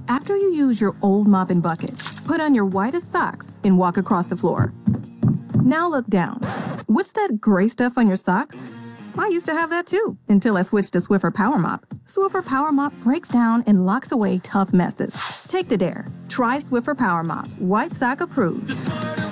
After you use your old mop and bucket, put on your whitest socks and walk across the floor. Now look down. What's that gray stuff on your socks? I used to have that too, until I switched to Swiffer Power Mop. Swiffer Power Mop breaks down and locks away tough messes. Take the dare. Try Swiffer Power Mop. White sock approved.